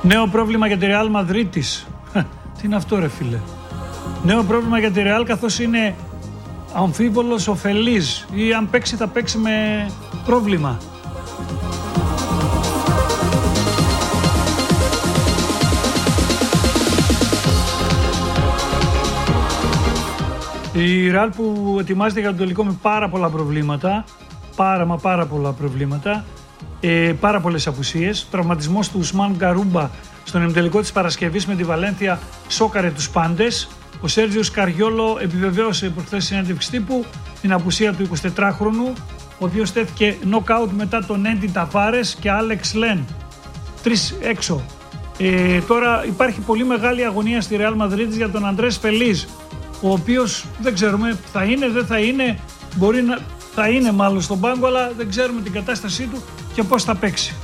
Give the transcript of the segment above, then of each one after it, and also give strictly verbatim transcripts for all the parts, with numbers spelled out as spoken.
Νέο πρόβλημα για τη Ρεάλ Μαδρίτης. Τι είναι αυτό ρε φίλε. Νέο πρόβλημα για τη Ρεάλ, καθώς είναι αμφίβολος ο Φελής, ή αν παίξει θα παίξει με πρόβλημα. Η Ρεάλ που ετοιμάζεται για τον τελικό με πάρα πολλά προβλήματα, πάρα μα πάρα πολλά προβλήματα, ε, πάρα πολλές απουσίες. Τραυματισμός του Ουσμάν Γκαρούμπα στον ημιτελικό της Παρασκευής με τη Βαλένθια σόκαρε τους πάντες. Ο Σέργιος Καριόλο επιβεβαίωσε προχθές συνέντευξη τύπου την απουσία του εικοσιτετράχρονου, ο οποίος στέθηκε νοκάουτ μετά τον Έντι Ταβάρες και Άλεξ Λεν. Τρεις έξω. Ε, τώρα υπάρχει πολύ μεγάλη αγωνία στη Ρεάλ Μαδρίτης για τον Αντρές Φελής, ο οποίος δεν ξέρουμε, θα είναι, δεν θα είναι, μπορεί να θα είναι μάλλον στον πάγκο, αλλά δεν ξέρουμε την κατάστασή του και πώς θα παίξει.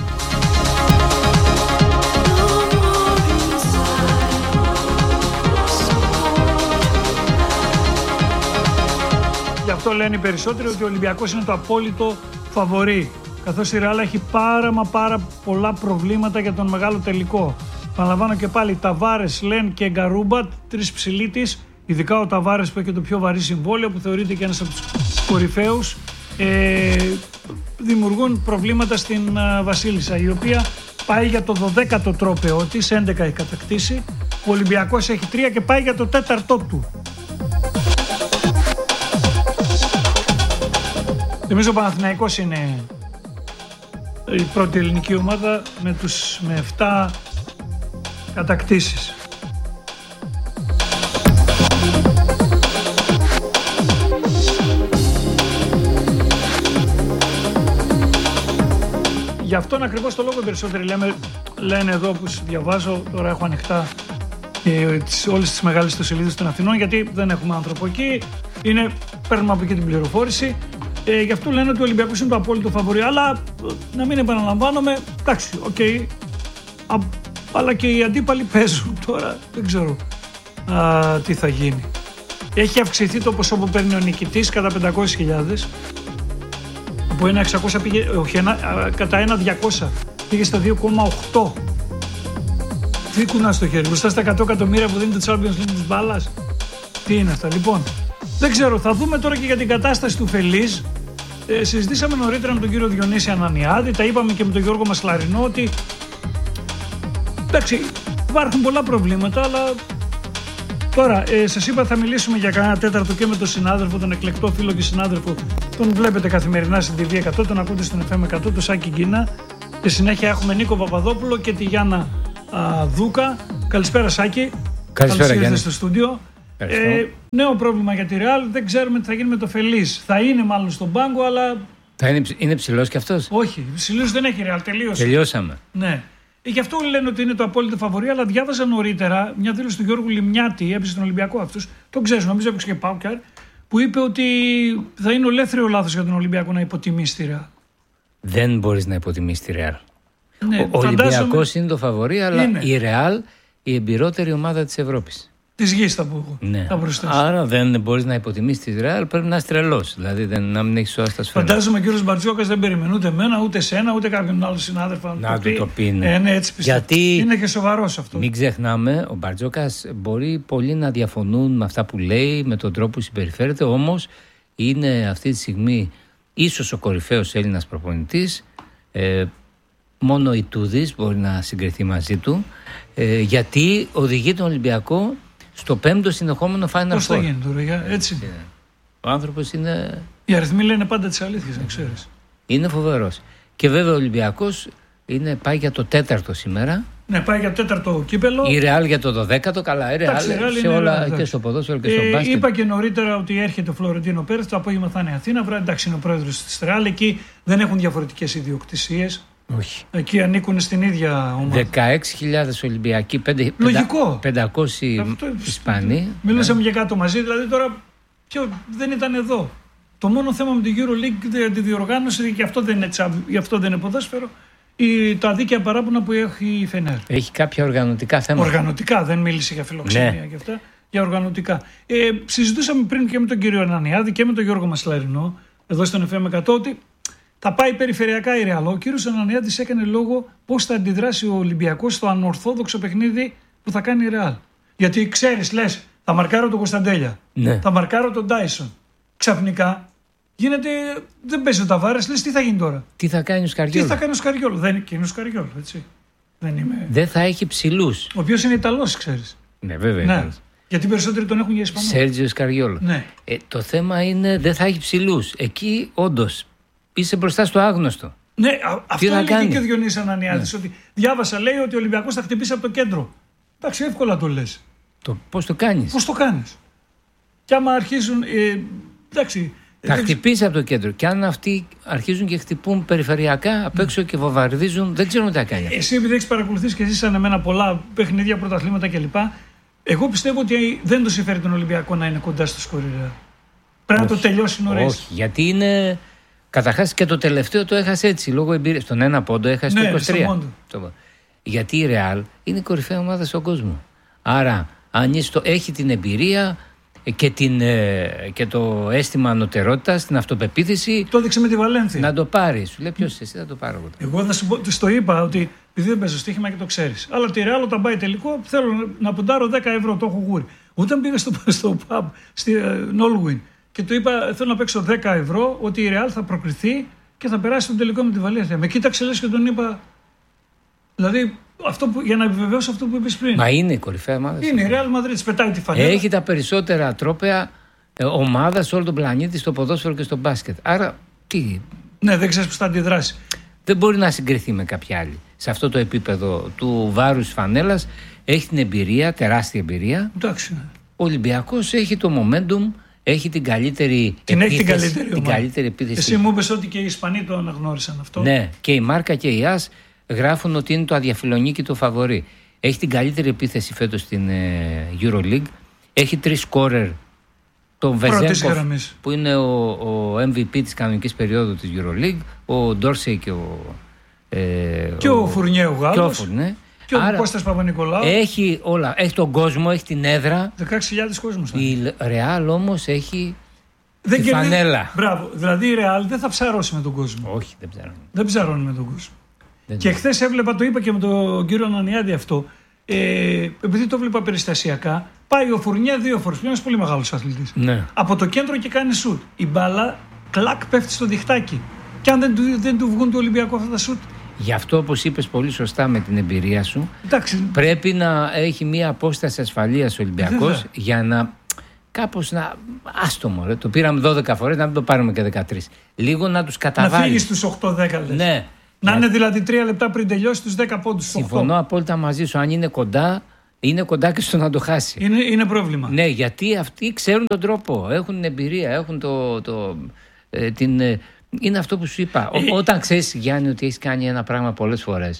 Γι' αυτό λένε οι περισσότεροι ότι ο Ολυμπιακός είναι το απόλυτο φαβορί, καθώς η Ρεάλ έχει πάρα μα πάρα πολλά προβλήματα για τον μεγάλο τελικό. Παραλαμβάνω και πάλι, Ταβάρες, Λεν και Γκαρούμπα, τρεις ψηλοί της, ειδικά ο Ταβάρες που έχει το πιο βαρύ συμβόλαιο, που θεωρείται και ένας από τους κορυφαίους, ε, δημιουργούν προβλήματα στην α, Βασίλισσα, η οποία πάει για το δωδέκατο τρόπαιό της, έντεκα έχει κατακτήσει, ο Ολυμπιακός έχει τρία και πάει για το τέταρτό του. Εμείς ο Παναθηναϊκός είναι η πρώτη ελληνική ομάδα με, τους, με επτά κατακτήσεις. Γι' αυτόν ακριβώς το λόγο περισσότεροι λέμε, λένε εδώ που διαβάζω, τώρα έχω ανοιχτά ε, τις, όλες τις μεγάλες ιστοσελίδες των Αθηνών, γιατί δεν έχουμε άνθρωπο εκεί, είναι, παίρνουμε από εκεί την πληροφόρηση. Ε, γι' αυτό λένε ότι ο Ολυμπιακός είναι το απόλυτο φαβορί, αλλά να μην επαναλαμβάνομαι, εντάξει, οκ, okay, αλλά και οι αντίπαλοι παίζουν τώρα, δεν ξέρω α, τι θα γίνει. Έχει αυξηθεί το ποσό που παίρνει ο νικητής κατά πεντακόσιες χιλιάδες, από ένα εξακόσια πήγε, όχι, ένα, α, κατά ένα διακόσια, πήγε στα δύο κόμμα οκτώ. Τι κουνά στο χέρι, μπροστά στα εκατό εκατομμύρια που δίνει το Champions League της μπάλας. Τι είναι αυτά, λοιπόν. Δεν ξέρω, θα δούμε τώρα και για την κατάσταση του Φελής. Ε, συζητήσαμε νωρίτερα με τον κύριο Διονύση Ανανιάδη, τα είπαμε και με τον Γιώργο Μασλαρινό ότι εντάξει, υπάρχουν πολλά προβλήματα, αλλά τώρα ε, σας είπα θα μιλήσουμε για κανένα τέταρτο και με τον συνάδελφο, τον εκλεκτό φίλο και συνάδελφο. Τον βλέπετε καθημερινά στην τι βι εκατό, τον ακούτε στην εφ εμ εκατό, τον Σάκη Γκίνα. Και συνέχεια έχουμε Νίκο Παπαδόπουλο και τη Γιάννα α, Δούκα. Καλησπέρα Σάκη. Καλησπέρα Γιάννη. Καλώς ήρθατε στο στούντιο. Ε, νέο πρόβλημα για τη Ρεάλ, δεν ξέρουμε τι θα γίνει με το Φελής. Θα είναι μάλλον στον πάγκο, αλλά. Θα είναι, είναι ψηλός κι αυτός? Όχι, ψηλός δεν έχει η Ρεάλ, τελείωσε. Τελειώσαμε. Ναι. Ε, γι' αυτό λένε ότι είναι το απόλυτο φαβορί, αλλά διάβαζα νωρίτερα μια δήλωση του Γιώργου Λιμνιάτη, έπαιζε στον Ολυμπιακό αυτούς, τον ξέρεις, νομίζω έπαιξε και Πάουκαρ, που είπε ότι θα είναι ολέθριο λάθος για τον Ολυμπιακό να υποτιμήσει τη Ρεάλ. Δεν μπορείς να υποτιμήσεις τη Ρεάλ. Ναι, ο Ολυμπιακός είναι το φαβορί, αλλά είναι. η Ρεάλ η εμπειρότερη ομάδα της Ευρώπης. Της γης θα πω εγώ. Ναι. Θα Άρα δεν μπορείς να υποτιμήσεις τη Ρεάλ, πρέπει να είσαι τρελός. Δηλαδή δεν, να μην έχεις σώα στα σφαίρα. Φαντάζομαι ο κύριος Μπαρτζόκας δεν περιμένει ούτε εμένα, ούτε σένα, ούτε κάποιον άλλο συνάδελφο να το, το πει. Ναι. Ε, ναι, έτσι πιστεύω. Γιατί είναι και σοβαρός αυτό. Μην ξεχνάμε, ο Μπαρτζόκας μπορεί πολλοί να διαφωνούν με αυτά που λέει, με τον τρόπο που συμπεριφέρεται, όμως είναι αυτή τη στιγμή ίσως ο κορυφαίος Έλληνας προπονητής. Ε, μόνο η Τούδης μπορεί να συγκριθεί μαζί του, ε, γιατί οδηγεί τον Ολυμπιακό στο πέμπτο συνεχόμενο Final Four. Πώς θα γίνει τώρα, έτσι. Ο άνθρωπος είναι... Οι αριθμοί λένε πάντα τις αλήθειες, να ξέρεις. Είναι φοβερός. Και βέβαια ο Ολυμπιακός είναι, πάει για το τέταρτο σήμερα. Ναι, πάει για το τέταρτο κύπελο. Η Ρεάλ για το δωδέκατο, καλά. Η Ρεάλ σε όλα, είναι, και στο ποδόσφαιρο και στο ε, μπάσκετ. Είπα και νωρίτερα ότι έρχεται ο Φλωρεντίνο Πέρεθ, το απόγευμα θα είναι Αθήνα. Βράδυ, εντάξει, είναι ο πρόεδρος της Ρεάλ. Εκεί δεν έχουν διαφορετικές ιδιοκτησίες. Όχι. Εκεί ανήκουν στην ίδια ομάδα. δεκαέξι χιλιάδες Ολυμπιακοί, πεντακόσιοι Ισπανοί. Μιλούσαμε για κάτω μαζί, δηλαδή τώρα ποιο, δεν ήταν εδώ. Το μόνο θέμα με την EuroLeague, τη διοργάνωση, και αυτό δεν είναι, γι' αυτό δεν είναι ποδόσφαιρο, η, τα δίκαια παράπονα που έχει η Φενέρ. Έχει κάποια οργανωτικά θέματα. Οργανωτικά, δεν μίλησε για φιλοξενία ναι. και αυτά. Για οργανωτικά. Ε, συζητούσαμε πριν και με τον κύριο Ανανιάδη και με τον Γιώργο Μασλαρινό, εδώ στον εφ εμ εκατό, ότι θα πάει περιφερειακά η Ρεάλ. Ο κύριος Ανανιάδης έκανε λόγο πώς θα αντιδράσει ο Ολυμπιακός στο ανορθόδοξο παιχνίδι που θα κάνει η Ρεάλ. Γιατί ξέρεις, λες, θα μαρκάρω τον Κωνσταντέλια, ναι. θα μαρκάρω τον Ντάισον. Ξαφνικά γίνεται, δεν παίζει ο Ταβάρες, λες τι θα γίνει τώρα. Τι θα κάνει ο Σκαριόλο. Τι θα κάνει ο Σκαριόλο. Δεν είναι ο Σκαριόλο, έτσι. Δεν, είμαι... δεν θα έχει ψηλούς. Ο οποίος είναι Ιταλός, ξέρεις. Ναι, βέβαια. Ναι. Γιατί περισσότεροι τον έχουν για Ισπανό. Σέρτζιο Σκαριόλο. Ναι. Ε, το θέμα είναι δεν θα έχει ψηλούς. Εκεί όντως είσαι μπροστά στο άγνωστο. Ναι, α, αυτό έλεγε κάνει. και ο Διονύσης Ανανιάδης. Ναι. Ότι διάβασα, λέει ότι ο Ολυμπιακός θα χτυπήσει από το κέντρο. Εντάξει, εύκολα το λες. Το, πώς το κάνεις. Πώς το κάνεις. Και άμα αρχίζουν. Ε, εντάξει. Θα ε, χτυπήσει από το κέντρο. Και αν αυτοί αρχίζουν και χτυπούν περιφερειακά απ' έξω και βομβαρδίζουν, δεν ξέρουν τι θα κάνει. Εσύ, επειδή έχεις παρακολουθήσει και εσύ σαν εμένα πολλά παιχνίδια, πρωταθλήματα κλπ. Εγώ πιστεύω ότι δεν του συμφέρει τον Ολυμπιακό να είναι κοντά στο σκορ. Πρέπει να το τελειώσει νωρίς. Όχι, γιατί είναι. Καταρχάς και το τελευταίο το έχασε έτσι, λόγω εμπειρίας. Στον ένα πόντο έχασε ναι, το είκοσι τρία. Στο γιατί η Real είναι η κορυφαία ομάδα στον κόσμο. Άρα, αν το, έχει την εμπειρία και, την, και το αίσθημα ανωτερότητας, την αυτοπεποίθηση. Το έδειξε με τη Βαλένθια. Να το πάρει. Σου λέει ποιος εσύ, θα το πάρω εγώ. Εγώ θα σου πω, το είπα ότι επειδή δεν παίζω στοίχημα και το ξέρεις. Αλλά τη Real όταν πάει τελικό θέλω να ποντάρω δέκα ευρώ, το έχω γούρι. Όταν πήγα στο, στο pub, στη Nolwyn και του είπα θέλω να παίξω δέκα ευρώ ότι η Real θα προκριθεί και θα περάσει τον τελικό με τη Βαλένθια. Με κοίταξε λες και τον είπα. Δηλαδή αυτό που, για να επιβεβαιώσω αυτό που είπες πριν. Μα είναι η κορυφαία ομάδα. Είναι η Real Madrid, πετάει τη φανέλα. Έχει τα περισσότερα τρόπαια ομάδα σε όλο τον πλανήτη στο ποδόσφαιρο και στο μπάσκετ. Άρα τι. Ναι, δεν ξέρεις πώς θα αντιδράσει. Δεν μπορεί να συγκριθεί με κάποια άλλη. Σε αυτό το επίπεδο του βάρους φανέλας έχει την εμπειρία, τεράστια εμπειρία. Εντάξει. Ναι. Ο Ολυμπιακός έχει το momentum, έχει την καλύτερη την επίθεση. Έχει την καλύτερη, την καλύτερη επίθεση. Εσύ μου είπες ότι και οι Ισπανοί το αναγνώρισαν αυτό. Ναι, και η Μάρκα και η Άς γράφουν ότι είναι το αδιαφιλονίκη το φαβορί. Έχει την καλύτερη επίθεση φέτος στην ε, EuroLeague. Έχει τρεις σκόρερ. Τον Βεζέγκοφ που είναι ο, ο εμ βι πι της κανονικής περίοδου της EuroLeague, ο Ντόρσεϊ και ο. Ε, και ο, ο Φουρνιέ ο Γάλλος. Και ο, ναι. Και ο Κώστας Παπα-Νικολάου. Έχει όλα. Έχει τον κόσμο, έχει την έδρα. δεκαέξι χιλιάδες κόσμος. Η Real όμως έχει. Δεν τη φανέλα. Μπράβο. Δηλαδή η Real δεν θα ψαρώσει με τον κόσμο. Όχι, δεν ψαρώνει. Δεν ψαρώνει με τον κόσμο. Δεν και χθες έβλεπα, το είπα και με τον κύριο Ανανιάδη αυτό. Ε, επειδή το βλέπα περιστασιακά, πάει ο Φουρνιέ δύο φορές. Είναι ένας πολύ μεγάλος αθλητής. Ναι. Από το κέντρο και κάνει σουτ. Η μπάλα κλακ πέφτει στο διχτάκι. Και αν δεν του, δεν του βγουν του Ολυμπιακού αυτά τα σουτ. Γι' αυτό, όπως είπες πολύ σωστά με την εμπειρία σου, εντάξει, πρέπει να έχει μία απόσταση ασφαλείας ο Ολυμπιακός για να κάπως να. Άστο μωρέ, το πήραμε δώδεκα φορές, να μην το πάρουμε και δεκατρείς. Λίγο να τους καταβάλει. Να φύγει στους οκτώ δέκα λες. Ναι. Να για... είναι δηλαδή τρία λεπτά πριν τελειώσει τους δέκα πόντους. Συμφωνώ απόλυτα μαζί σου. Αν είναι κοντά, είναι κοντά και στο να το χάσει. Είναι, είναι πρόβλημα. Ναι, γιατί αυτοί ξέρουν τον τρόπο, έχουν την εμπειρία, έχουν το, το, ε, την. Ε, είναι αυτό που σου είπα. Ε, Ό, όταν ξέρεις, Γιάννη, ότι έχεις κάνει ένα πράγμα πολλές φορές,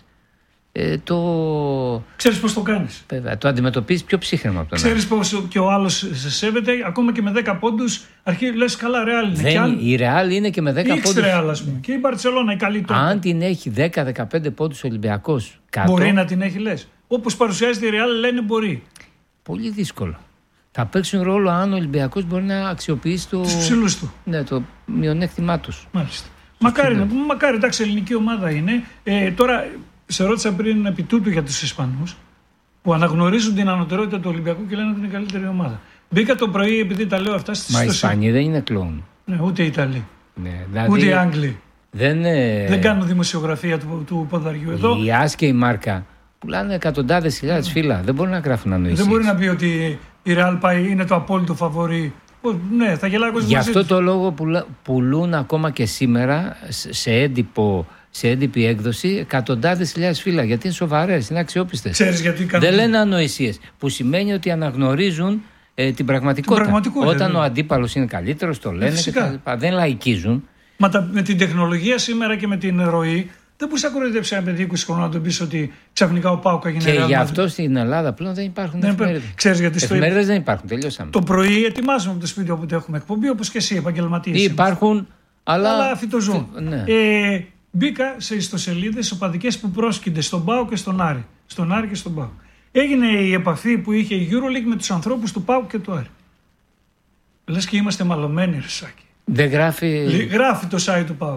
ε, το. Ξέρεις πώς το κάνεις. Βέβαια, το αντιμετωπίζεις πιο ψύχρεμα από τον άλλο. Ξέρεις πώς και ο άλλος σε σέβεται, ακόμα και με δέκα πόντους, αρχίζει λες καλά, Real είναι. Δεν, αν... Η Real είναι και με δέκα πόντους. Real, ας πούμε. Και η Μπαρτσελώνα η καλή τότε. Αν την έχει δέκα με δεκαπέντε πόντους ο Ολυμπιακός κάτω. Μπορεί να την έχει, λες. Όπως παρουσιάζεται η Real, λένε μπορεί. Πολύ δύσκολο. Θα παίξουν ρόλο αν ο Ολυμπιακός μπορεί να αξιοποιήσει το. Τους ψηλούς του. Ναι, το μειονέκτημά τους. Μάλιστα. Μακάρι, να πούμε, μακάρι, εντάξει, ελληνική ομάδα είναι. Ε, τώρα, σε ρώτησα πριν επί τούτου για τους Ισπανούς, που αναγνωρίζουν την ανωτερότητα του Ολυμπιακού και λένε ότι είναι η καλύτερη ομάδα. Μπήκα το πρωί, επειδή τα λέω αυτά στις Μα οι Ισπανοί δεν είναι κλόουν. Ναι, ούτε οι Ιταλοί. Ναι, δηλαδή... Ούτε οι Άγγλοι. Δεν, ε... δεν κάνουν δημοσιογραφία του, του ποδαριού. Εδώ... Η Άς και η Μάρκα πουλάνε εκατοντάδες χιλιάδες φύλλα. Δεν μπορούν να γράφουν ανοησίες. Δεν μπορεί να πει ότι η Real πάει, είναι το απόλυτο φαβορί. Ναι, θα γελάει ο κόσμος. Γι' αυτό το λόγο πουλα, πουλούν ακόμα και σήμερα σε, έντυπο, σε έντυπη έκδοση εκατοντάδες χιλιάδες φύλλα. Γιατί είναι σοβαρές, είναι αξιόπιστες. Ξέρεις γιατί κάνουν... Δεν λένε ανοησίες. Που σημαίνει ότι αναγνωρίζουν ε, την πραγματικότητα. Την πραγματικότητα Όταν δηλαδή. Ο αντίπαλος είναι καλύτερος, το λένε και τα λοιπά. Δεν λαϊκίζουν. Μα τα, με την τεχνολογία σήμερα και με την ροή. Δεν μπορεί να κοροϊδέψει ένα παιδί είκοσι χρονών να τον πει ότι ξαφνικά ο Πάουκ έγινε Και Real γι' Madrid. αυτό στην Ελλάδα πλέον δεν υπάρχουν δεν εφημερίδες. Ξέρεις γιατί στο εφημερίδες δεν υπάρχουν, τελειώσαμε. Το πρωί ετοιμάζουμε από το σπίτι όπου έχουμε εκπομπή, όπως και εσύ, επαγγελματίες. Υπάρχουν, αλλά. Αλλά φυτοζώ. Ναι. Ε, μπήκα σε ιστοσελίδες οπαδικές που πρόσκυνται στον Πάουκ και στον Άρη. Στον Άρη και στον Πάουκ. Έγινε η επαφή που είχε η EuroLeague με τους ανθρώπους του Πάουκ και του Άρη. Λες και είμαστε μαλωμένοι, Ρεσάκη. Δεν γράφει. Γράφει το site του Πάουκ.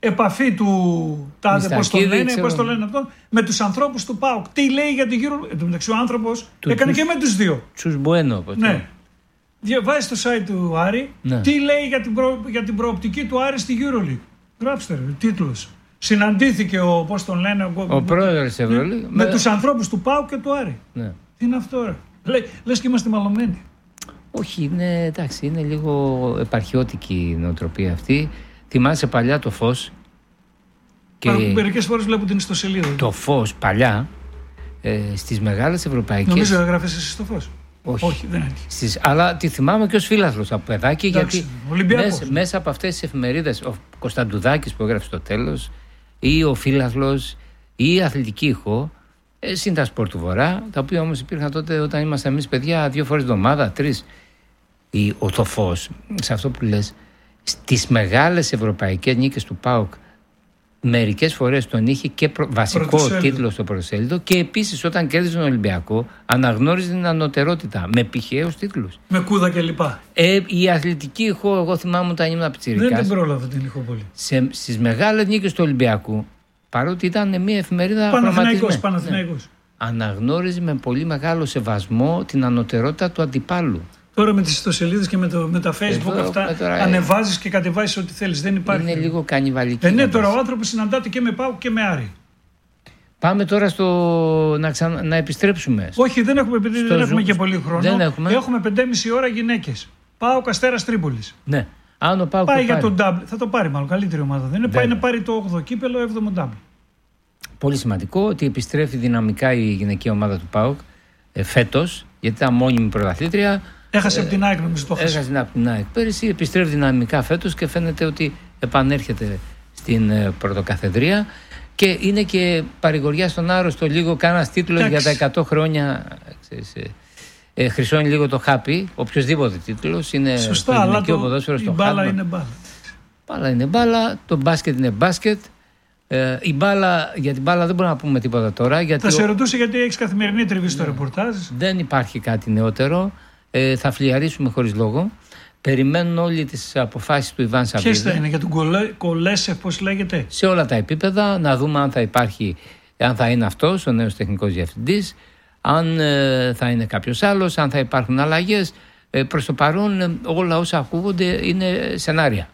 επαφή του τάδε, πώς το λένε, πώς το λένε αυτό, με τους ανθρώπους του ΠΑΟΚ. Τι λέει για την γύρω. Εν τω μεταξύ, ο άνθρωπος του έκανε τους, και με τους δύο. Τσουσμπουένο, ναι. Διαβάζει στο site του Άρη, ναι. Τι λέει για την, προ, για την προοπτική του Άρη στη EuroLeague. Γράψτε, ρε, τίτλος. Συναντήθηκε ο, πώς τον λένε, ο, ο πρόεδρος της Ευρωλίγης με, με τους ανθρώπους του ΠΑΟΚ και του Άρη. Ναι. Τι είναι αυτό, ρε. Λέ, λες και είμαστε μαλωμένοι. Όχι, είναι, εντάξει, είναι λίγο επαρχιώτικη η νοοτροπία αυτή. Θυμάσαι παλιά το Φως. Και μερικές φορές βλέπω την ιστοσελίδα. Το Φως παλιά ε, στις μεγάλες ευρωπαϊκές. Νομίζω να γράφεις εσύ στο Φως. Όχι, Όχι δεν στις, αλλά τη θυμάμαι και ως φίλαθλος από παιδάκι. Εντάξει, γιατί μέσα, μέσα από αυτές τις εφημερίδες, ο Κωνσταντουδάκης που έγραψε στο τέλος, ή ο φίλαθλος, ή η αθλητική ήχο, ε, συν τα Σπορ του Βορρά, τα οποία όμως υπήρχαν τότε όταν ήμασταν εμείς παιδιά δύο φορές εβδομάδα, τρεις. Η, ο το Φως, σε αυτό που λες, στις μεγάλες ευρωπαϊκές νίκες του ΠΑΟΚ, μερικές φορές τον είχε και προ... βασικό τίτλο στο πρωτοσέλιδο και επίσης όταν κέρδιζε τον Ολυμπιακό αναγνώριζε την ανωτερότητα με πηχαίους τίτλους. Με κούδα και λοιπά. Ε, η αθλητική ηχό, εγώ θυμάμαι όταν ήμουν πιτσιρικάς. Δεν την πρόλαβα την ηχό πολύ. Σε, στις μεγάλες νίκες του Ολυμπιακού, παρότι ήταν μια εφημερίδα Παναθηναϊκός, Παναθηναϊκός. Ναι, αναγνώριζε με πολύ μεγάλο σεβασμό την ανωτερότητα του αντιπάλου. Τώρα με τις ιστοσελίδες και με, το, με τα Facebook Εδώ, αυτά τώρα, ανεβάζεις και κατεβάζεις ό,τι θέλεις. Δεν υπάρχει. Είναι λίγο κανιβαλική. Ε, ναι, τώρα ο άνθρωπος συναντάται και με ΠΑΟΚ και με Άρη. Πάμε τώρα στο να, ξα... να επιστρέψουμε. Όχι, δεν έχουμε, επειδή δεν έχουμε και πολύ χρόνο. Δεν έχουμε. Έχουμε πεντέμιση ώρα γυναίκες. ΠΑΟΚ Αστέρας Τρίπολης. Ναι. Αν ο ΠΑΟΚ πάει το για πάρει. τον double. Θα το πάρει μάλλον. Καλύτερη ομάδα. Δεν είναι. Πάει να πάρει το όγδοο κύπελο, έβδομο double. Πολύ σημαντικό ότι επιστρέφει δυναμικά η γυναικεία ομάδα του ΠΑΟΚ ε, φέτος, γιατί ήταν μόνιμη πρωταθλήτρια. Έχασε ε, από την ΑΕΚ, νομίζω το έχασε. Έχασε από την ΑΕΚ πέρυσι, επιστρέφει δυναμικά φέτος και φαίνεται ότι επανέρχεται στην ε, πρωτοκαθεδρία. Και είναι και παρηγοριά στον άρρωστο λίγο κάνας τίτλος για τα εκατό χρόνια. Ξέρεις, ε, ε, χρυσώνει λίγο το χάπι, οποιοδήποτε τίτλος. Είναι σωστά, στο αλλά το, ποδόσφαιρο, στο η μπάλα χάπι. είναι μπάλα. Μπάλα είναι μπάλα, το μπάσκετ είναι μπάσκετ. Ε, η μπάλα, για την μπάλα δεν μπορούμε να πούμε τίποτα τώρα. Γιατί θα σε ο... ρωτούσε γιατί έχεις καθημερινή τριβή στο ναι. ρεπορτάζ. Δεν υπάρχει κάτι νεότερο. Ε, θα φλιαρίσουμε χωρίς λόγο. Περιμένουν όλοι τις αποφάσεις του Ιβάν Σαββίδη. Ποιες θα είναι, για τον Κολέ, Κολέσεφ, πώς λέγεται. Σε όλα τα επίπεδα, να δούμε αν θα υπάρχει, αν θα είναι αυτός ο νέος τεχνικός διευθυντής, αν ε, θα είναι κάποιος άλλος, αν θα υπάρχουν αλλαγές. Ε, προς το παρόν, ε, όλα όσα ακούγονται είναι σενάρια.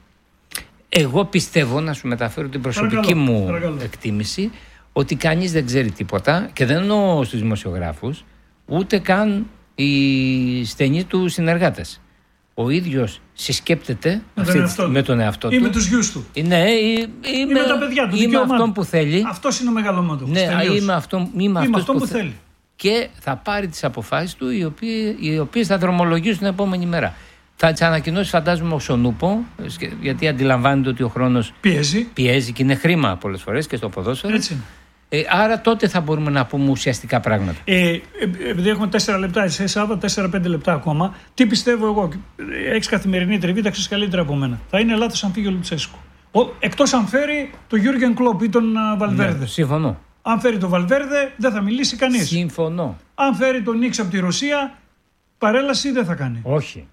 Εγώ πιστεύω, να σου μεταφέρω την προσωπική παρακαλώ, μου παρακαλώ. εκτίμηση, ότι κανείς δεν ξέρει τίποτα και δεν εννοώ στους δημοσιογράφους, ούτε καν οι στενοί του συνεργάτες. Ο ίδιος συσκέπτεται με τον, αυτή, με τον εαυτό του. Ή με τους γιους του. Ναι, ή, ή, ή με, με τα παιδιά του. Είμαι αυτόν που θέλει. Αυτός είναι ο μεγαλομάτος. Ναι, είμαι αυτόν, είμαι αυτός αυτός που, που θέλει. Και θα πάρει τις αποφάσεις του, οι οποίες, οι οποίες θα δρομολογήσουν την επόμενη μέρα. Θα τις ανακοινώσει, φαντάζομαι, ο Σονούπο, γιατί αντιλαμβάνεται ότι ο χρόνος πιέζει. πιέζει και είναι χρήμα πολλές φορές και στο ποδόσφαιρο. Έτσι. Ε, άρα τότε θα μπορούμε να πούμε ουσιαστικά πράγματα. Ε, επειδή έχουμε τέσσερα λεπτά, εσύ Σάββα, τέσσερα πέντε λεπτά ακόμα, τι πιστεύω εγώ. Έχεις καθημερινή τριβή, τα ξέρεις καλύτερα από μένα. Θα είναι λάθος αν φύγει ο Λουτσέσκου. Εκτός αν φέρει τον Γιούργεν Κλοπ ή τον Βαλβέρδε. Ναι, συμφωνώ. Αν φέρει τον Βαλβέρδε, δεν θα μιλήσει κανείς. Συμφωνώ. Αν φέρει τον Νίξ από τη Ρωσία, παρέλαση δεν θα κάνει. Όχι.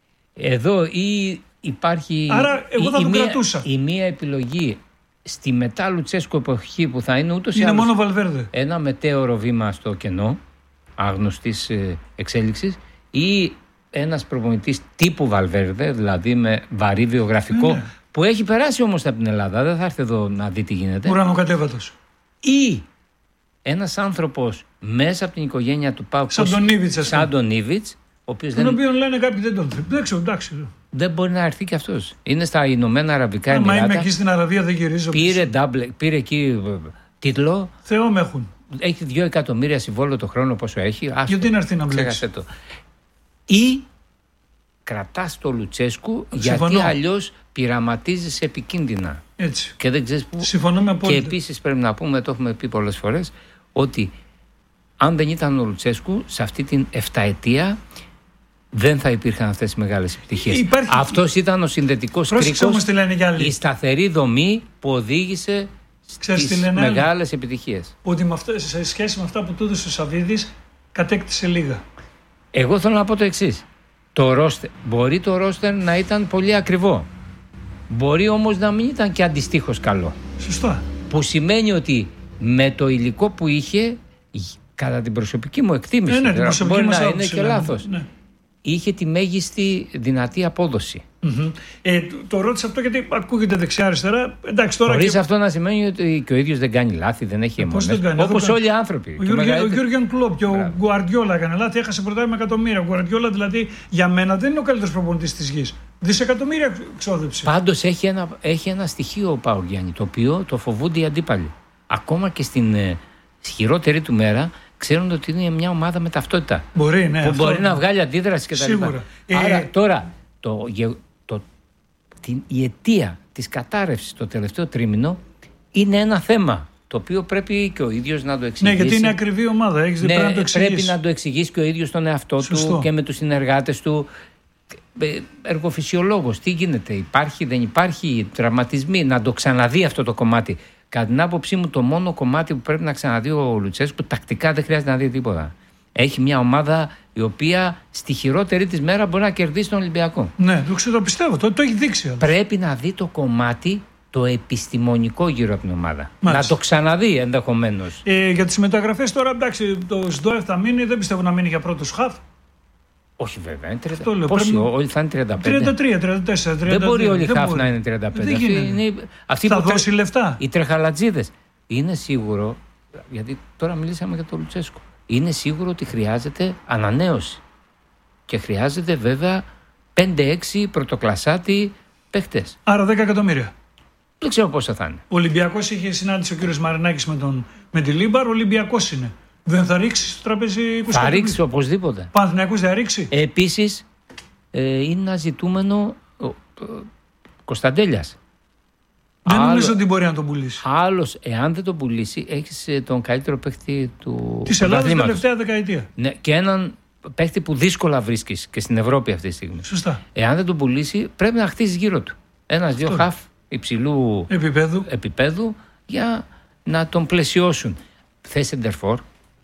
Εδώ ή υπάρχει. Άρα, εγώ θα η, τον η κρατούσα. Μία, η μία επιλογή στη μετά Λουτσέσκου εποχή που θα είναι ούτως ή είναι άλλως μόνο Βαλβέρδε. Ένα μετέωρο βήμα στο κενό, άγνωστης εξέλιξης, ή ένας προπονητής τύπου Βαλβέρδε, δηλαδή με βαρύ βιογραφικό, ναι, ναι. που έχει περάσει όμως από την Ελλάδα, δεν θα έρθει εδώ να δει τι γίνεται. Ουρανοκατέβατος. Ή ένας άνθρωπος μέσα από την οικογένεια του ΠΑΟΚ, σαν τον Ήβιτς, σαν τον Ήβιτς, ο οποίος τον δεν... οποίο λένε κάποιοι δεν τον θέλουν. Δεν ξέρω, εντάξει. Δεν μπορεί να έρθει και αυτός. Είναι στα Ηνωμένα Αραβικά Εμιράτα. Μα είμαι εκεί στην Αραβία, δεν γυρίζω. Πήρε, double, πήρε εκεί τίτλο. Θεό με έχουν. Έχει δύο εκατομμύρια συμβόλαιο το χρόνο πόσο έχει. Άστο, γιατί να έρθει να μπλέξει. Το. Ή κρατάς το Λουτσέσκου, συμφωνώ. Γιατί αλλιώς πειραματίζεις επικίνδυνα. Έτσι. Και δεν ξέρεις πού. Συμφωνούμε απόλυτα. Και επίσης πρέπει να πούμε, το έχουμε πει πολλές φορές, ότι αν δεν ήταν ο Λουτσέσκου σε αυτή την εφταετία, δεν θα υπήρχαν αυτές τις μεγάλες επιτυχίες. Υπάρχει... Αυτός ήταν ο συνδετικός κρίκος, η σταθερή δομή που οδήγησε στις μεγάλες επιτυχίες. Ότι με αυτά, σε σχέση με αυτά που του έδωσε ο Σαββίδης, κατέκτησε λίγα. Εγώ θέλω να πω το εξής. Το ρόστερ, μπορεί το ρόστερ να ήταν πολύ ακριβό. Μπορεί όμως να μην ήταν και αντιστοίχως καλό. Σωστά. Που σημαίνει ότι με το υλικό που είχε, κατά την προσωπική μου εκτίμηση, ε, ναι, τώρα, μπορεί να είναι και λέμε. λάθος, Ναι. είχε τη μέγιστη δυνατή απόδοση. Mm-hmm. Ε, το, το ρώτησα αυτό γιατί ακούγεται δεξιά-αριστερά. Χωρίς και... αυτό να σημαίνει ότι και ο ίδιος δεν κάνει λάθη, δεν έχει αιμονές. Όπως όλοι οι άνθρωποι. Ο Γιούργεν Κλοπ και ο Γκουαρντιόλα έκανε λάθη, έχασε πρωτάθλημα εκατομμύρια. Ο Γκουαρντιόλα δηλαδή για μένα δεν είναι ο καλύτερος προπονητής της γης. Δισεκατομμύρια ξόδεψε. Πάντως έχει ένα, έχει ένα στοιχείο ο Πάο Γιάννη, το οποίο το φοβούνται οι αντίπαλοι. Ακόμα και στην ε, χειρότερη του μέρα ξέρουν ότι είναι μια ομάδα με ταυτότητα. Μπορεί, ναι, που αυτό... μπορεί να βγάλει αντίδραση κτλ. Σίγουρα. Άρα ε... τώρα το, το, την, η αιτία της κατάρρευσης το τελευταίο τρίμηνο είναι ένα θέμα το οποίο πρέπει και ο ίδιος να το εξηγήσει. Ναι, γιατί είναι ακριβή ομάδα. Έχεις, ναι, πρέπει να το εξηγήσει. Πρέπει να το εξηγήσει και ο ίδιος τον εαυτό Σωστό. του και με τους συνεργάτες του. Εργοφυσιολόγος, τι γίνεται, υπάρχει, δεν υπάρχει, τραυματισμοί, να το ξαναδεί αυτό το κομμάτι. Κατά την άποψή μου, το μόνο κομμάτι που πρέπει να ξαναδεί ο Λουτσέσκου, τακτικά δεν χρειάζεται να δει τίποτα. Έχει μια ομάδα η οποία στη χειρότερη της μέρα μπορεί να κερδίσει τον Ολυμπιακό. Ναι, το, το πιστεύω, το, το έχει δείξει. Πρέπει να δει το κομμάτι το επιστημονικό γύρω από την ομάδα. Μάλιστα. Να το ξαναδεί ενδεχομένως. Ε, για τις μεταγραφές τώρα, εντάξει, το ΣΔΟΕΦ θα μείνει, δεν πιστεύω να μείνει για πρώτος χαφ. Όχι βέβαια, είναι τριάντα. Λέω, Πόσοι, πρέπει... όλοι θα είναι τριάντα πέντε. τριάντα τρία, τριάντα τέσσερα, τριάντα δύο. Δεν μπορεί όλοι οι χαφ μπορεί. να είναι τριάντα πέντε. Αυτή είναι... Αυτοί θα που δώσει τρε... λεφτά. Οι τρεχαλατζίδες. Είναι σίγουρο, γιατί τώρα μιλήσαμε για τον Λουτσέσκου, είναι σίγουρο ότι χρειάζεται ανανέωση. Και χρειάζεται βέβαια πέντε έξι πρωτοκλασσάτη παίχτες. Άρα δέκα εκατομμύρια. Δεν ξέρω πόσα θα είναι. Ο Ολυμπιακός είχε συνάντηση ο κύριος Μαρινάκης με, τον... με τη Λίμπαρ. Ο Ολυμπιακός είναι. Δεν θα ρίξει στο τραπέζι είκοσι Θα ρίξει οπωσδήποτε. Παναθηναϊκός θα ρίξει. Επίσης ε, είναι ένα ζητούμενο ο, ο, Κωνσταντέλιας. Δεν Άλλο, νομίζω ότι μπορεί να τον πουλήσει. Άλλος, εάν δεν τον πουλήσει, έχεις τον καλύτερο παίχτη του της Ελλάδας την τελευταία δεκαετία. Ναι, και έναν παίχτη που δύσκολα βρίσκεις και στην Ευρώπη αυτή τη στιγμή. Σωστά. Εάν δεν τον πουλήσει, πρέπει να χτίσει γύρω του ένας-δύο χαφ υψηλού επίπεδου. επίπεδου για να τον πλαισιώσουν. Θες σεντερφόρ.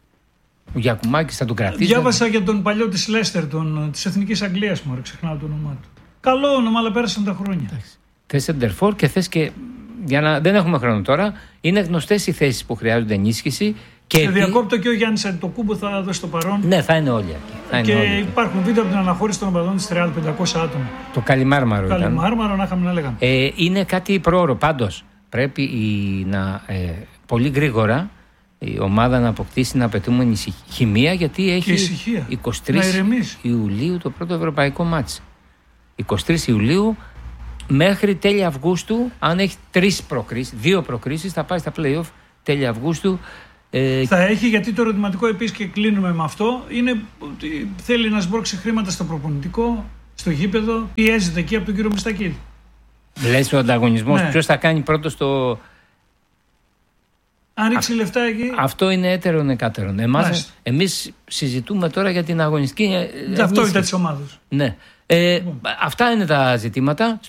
Ο Γιακουμάκης θα τον κρατήσει. Διάβασα για τον παλιό της Λέστερ, της Εθνικής Αγγλίας, μου ξεχνάω το όνομά του. Καλό όνομα, αλλά πέρασαν τα χρόνια. Θες σεντερφόρ και θες και. Για να... Δεν έχουμε χρόνο τώρα. Είναι γνωστές οι θέσεις που χρειάζονται ενίσχυση. Και, και διακόπτω και ο Γιάννης Αντιτοκούμπο θα δώσει το παρόν. Ναι, θα είναι όλοι εκεί. Θα είναι και όλοι. Υπάρχουν βίντεο από την αναχώρηση των οπαδών της Ρεάλ, πεντακόσια άτομα. Το Καλιμάρμαρο ήταν. Καλιμάρμαρο, να είχαμε να λέγαμε. Ε, είναι κάτι προώρο. Πάντως πρέπει η, να, ε, πολύ γρήγορα η ομάδα να αποκτήσει την απαιτούμενη χημεία, γιατί έχει είκοσι τρεις Ιουλίου το πρώτο ευρωπαϊκό μάτς. είκοσι τρεις Ιουλίου μέχρι τέλη Αυγούστου, αν έχει τρεις προκρίσεις, δύο προκρίσεις, θα πάει στα play-off τέλη Αυγούστου. Ε, θα έχει, γιατί το ερωτηματικό επίσης, και κλείνουμε με αυτό, είναι ότι θέλει να σμπρώξει χρήματα στο προπονητικό, στο γήπεδο, πιέζεται εκεί από τον κύριο Μιστακίδη. Λες ο ανταγωνισμός, ναι. Ποιος θα κάνει πρώτο το. Αν ρίξει λεφτά εκεί. Αυτό είναι έτερον εκάτερον. Εμάς, εμείς συζητούμε τώρα για την αγωνιστική. Ταυτότητα της ομάδας. Ναι. Ε, λοιπόν. Αυτά είναι τα ζητήματα.